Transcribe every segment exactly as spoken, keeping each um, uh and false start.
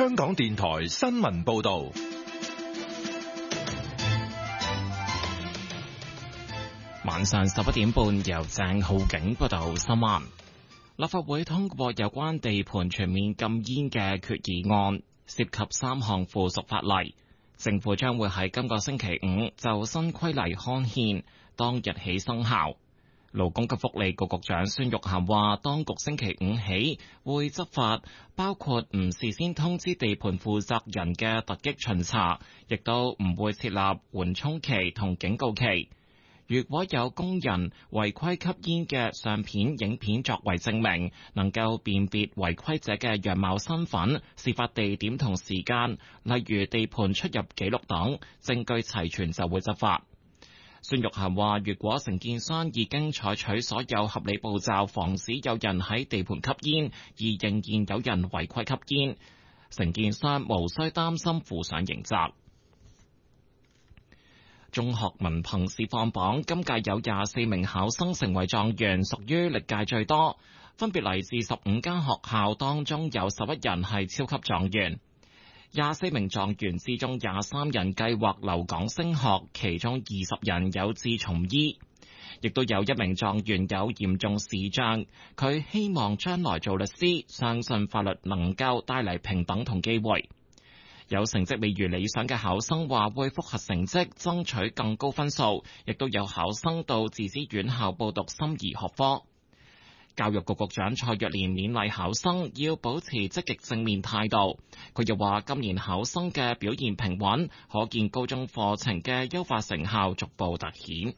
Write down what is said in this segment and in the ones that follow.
香港電台新聞報道。 晚上十一點半，由鄭浩景報道新聞。立法會通過有關地盤全面禁煙嘅決議案，涉及三項附屬法例。政府將會喺今個星期五就新規例刊憲，當日起生效。勞工及福利局局長孫玉菡話，當局星期五起會執法，包括唔事先通知地盤負責人嘅突擊巡查，亦都唔會設立緩衝期同警告期。如果有工人違規吸煙嘅相片、影片作為證明，能夠辨別違規者嘅樣貌、身份、事發地點同時間，例如地盤出入記錄等，證據齊全就會執法。孫玉菡話，如果承建商已經採取所有合理步驟，防止有人喺地盤吸煙，而仍然有人違規吸煙，承建商無需擔心負上刑責。中學文憑試放榜，今屆有廿四名考生成為狀元，屬於歷屆最多，分別嚟自十五間學校，當中有十一人係超級狀元。廿四名狀元之中，廿三人計劃留港升學，其中二十人有志從醫，亦都有一名狀元有嚴重視障，佢希望將來做律師，相信法律能夠帶嚟平等同機會。有成績未如理想嘅考生話會複核成績，爭取更高分數，亦都有考生到自資院校報讀心儀學科。教育局局長蔡若蓮勉勵考生要保持積極正面態度。佢又話今年考生嘅表現平穩，可見高中課程嘅優化成效逐步凸顯。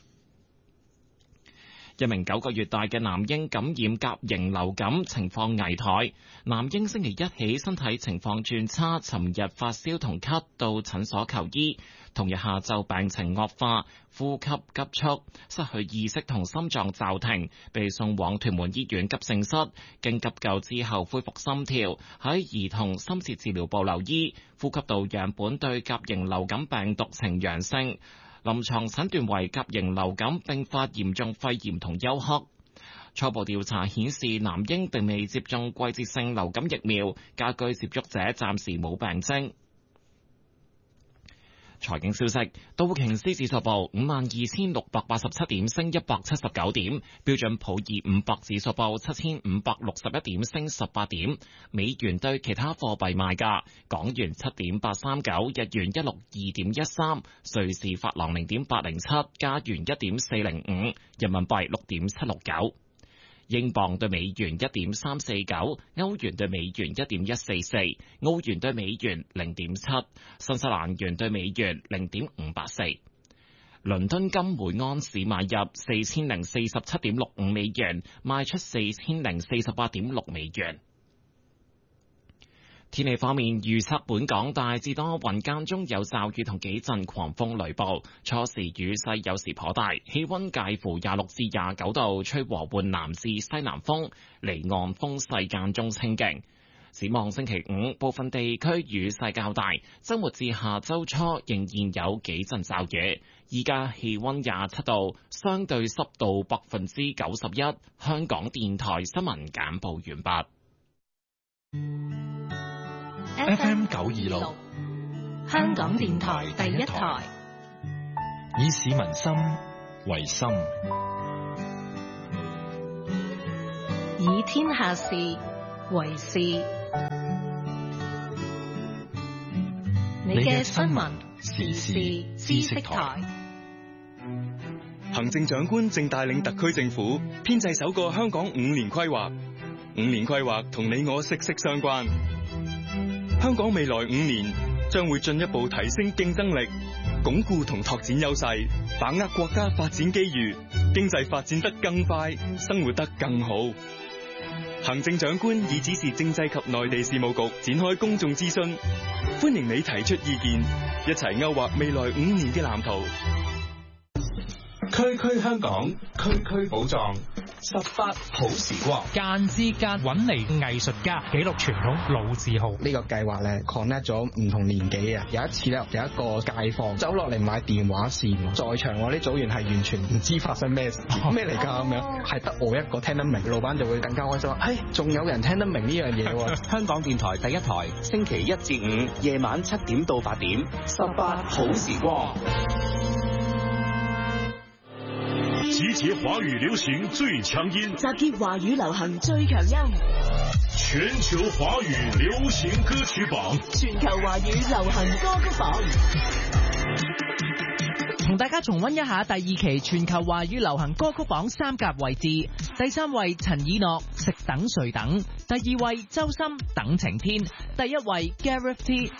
一名九個月大嘅男嬰感染甲型流感，情況危殆。男嬰星期一起身體情況轉差，尋日發燒同咳，到診所求醫。同日下晝病情惡化，呼吸急促，失去意識同心臟驟停，被送往屯門醫院急症室。經急救之後恢復心跳，喺兒童深切治療部留醫。呼吸道樣本對甲型流感病毒呈陽性。臨床診斷為甲型流感併發嚴重肺炎同休克。初步調查顯示，男嬰並未接種季節性流感疫苗，家居接觸者暫時冇病徵。財經消息，道瓊斯指數報五萬二千六百八十七點，升一百七十九點；標準普爾五百指數報七千五百六十一點，升十八點。美元對其他貨幣賣價：港元七點八三九，日元一六二點一三，瑞士法郎零點八零七，加元一點四零五，人民幣六點七六九。英鎊對美元一點三四九，歐元對美元一點一四四，澳元對美元零點七，新西蘭元對美元零點五八四。倫敦金每安士買入四千零四十七點六五美元，賣出四千零四十八點六美元。天氣方面，預測本港大致多雲，間中有驟雨同幾陣狂風雷暴，初時雨勢有時頗大，氣溫介乎廿六至廿九度，吹和緩南至西南風，離岸風勢間中清勁。展望星期五，部分地區雨勢較大，周末至下周初仍然有幾陣驟雨。依家氣溫廿七度，相對濕度百分之九十一。香港電台新聞簡報完畢。 F M 九二六， 香港電台第一台， 以市民心為心， 以天下事為事。你嘅新聞時事知識台。 行政長官正帶領特區政府編製首個香港五年規劃，五年規劃同你我息息相關。香港未來五年將會進一步提升競爭力，鞏固同拓展優勢，把握國家發展機遇，經濟發展得更快，生活得更好。行政長官已指示政制及內地事務局展開公眾諮詢，歡迎你提出意見，一齊勾畫未來五年嘅藍圖。 區區香港，區區寶藏。 十八好時光， 間之間揾嚟藝術家記錄傳統老字號。 呢個計劃咧 connect 咗唔同年紀嘅。有一次咧，有一個街坊走落嚟買電話線，在場我啲組員係完全唔知發生咩事，咩嚟㗎咁樣，係得我一個聽得明，老闆就會更加開心。嘿，仲有人聽得明呢樣嘢喎！ 香港電台第一台，星期一至五夜晚七點到八點，十八好時光。 集結華語流行最強音， 集結華語流行最強音， 全球華語流行歌曲榜， 全球華語流行歌曲榜。 同大家重溫一下第二期全球華語流行歌曲榜三甲位置。第三位陳以諾食等誰等，第二位周深等晴天，第一位 Gareth T